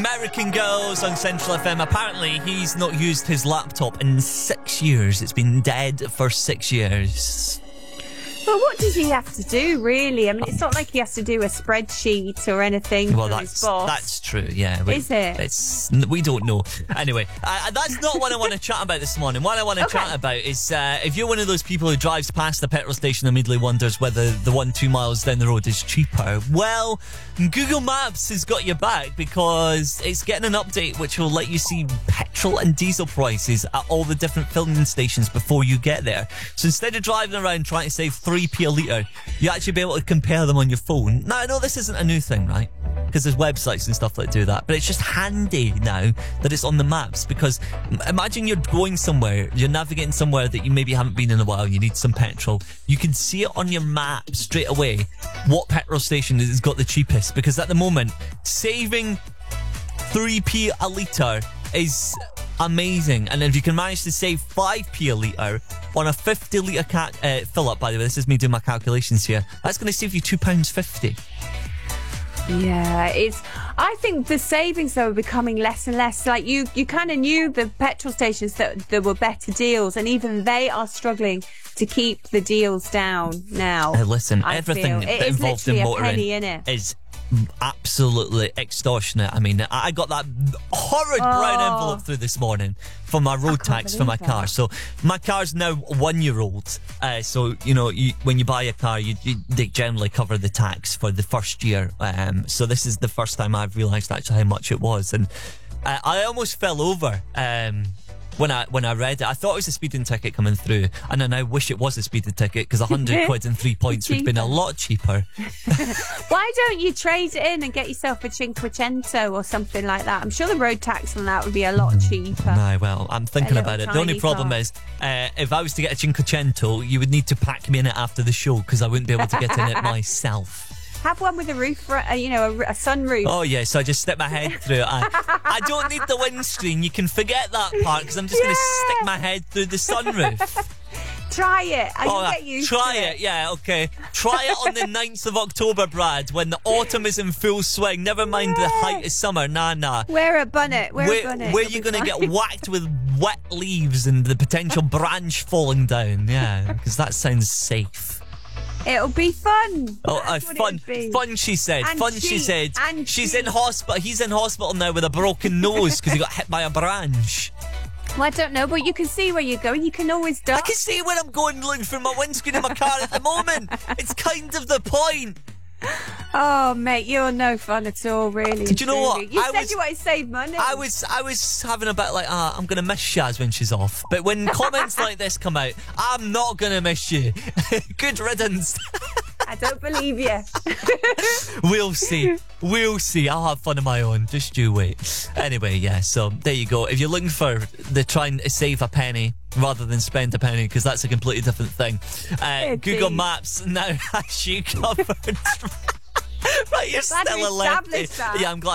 American Girls on Central FM. Apparently, he's not used his laptop in 6 years. It's been dead for 6 years. Well, what does he have to do, really? I mean, it's not like he has to do a spreadsheet or anything for his boss. That's true, yeah. Is it? We don't know. Anyway, that's not what I want to chat about this morning. What I want to chat about is if you're one of those people who drives past the petrol station and immediately wonders whether the one 2 miles down the road is cheaper, well, Google Maps has got your back because it's getting an update which will let you see petrol and diesel prices at all the different filling stations before you get there. So instead of driving around trying to save 3p a litre, you actually be able to compare them on your phone. Now, I know this isn't a new thing, right? Because there's websites and stuff that do that, but it's just handy now that it's on the maps, because imagine you're going somewhere, you're navigating somewhere that you maybe haven't been in a while, you need some petrol. You can see it on your map straight away what petrol station has got the cheapest, because at the moment, saving 3p a litre is amazing. And if you can manage to save 5p a litre on a 50 litre fill up, by the way, this is me doing my calculations here, that's going to save you £2.50. Yeah, I think the savings, though, are becoming less and less. Like, you kind of knew the petrol stations that there were better deals, and even they are struggling to keep the deals down now. Listen, everything that involved in motoring is absolutely extortionate. I mean, I got that horrid brown envelope through this morning for my road tax for my car. So my car's now 1 year old. So, you know, when you buy a car, they generally cover the tax for the first year. So this is the first time I've realised actually how much it was. And I almost fell over when I read it. I thought it was a speeding ticket coming through, and I now wish it was a speeding ticket, because 100 quid and 3 points would have been a lot cheaper. Why don't you trade it in and get yourself a Cinquecento or something like that? I'm sure the road tax on that would be a lot cheaper. No, well, I'm thinking about it. The only problem is, if I was to get a Cinquecento, you would need to pack me in it after the show, because I wouldn't be able to get in it myself. Have one with a roof, a sunroof. Oh, yeah, so I just stick my head through it. I don't need the windscreen. You can forget that part, because I'm just going to stick my head through the sunroof. Try it. You'll get used to it. Try it, yeah, okay. Try it on the 9th of October, Brad, when the autumn is in full swing. Never mind the height of summer. Nah. Wear a bonnet. Where are you going to get whacked with wet leaves and the potential branch falling down? Yeah, because that sounds safe. It'll be fun. Fun, she said. She said. And she's in hospital. He's in hospital now with a broken nose because he got hit by a branch. Well, I don't know, but you can see where you're going. You can always duck. I can see where I'm going, looking for my windscreen in my car at the moment. It's kind of the point. Oh, mate, you're no fun at all, really. Did you know what? You said you wanted to save money. I was having a bit like, I'm going to miss Shaz when she's off. But when comments like this come out, I'm not going to miss you. Good riddance. I don't believe you. We'll see. I'll have fun of my own. Just you wait. Anyway, yeah, so there you go. If you're looking for trying to save a penny rather than spend a penny, because that's a completely different thing, Google Maps now has you covered. Right, you're still a lefty. Yeah, I'm glad.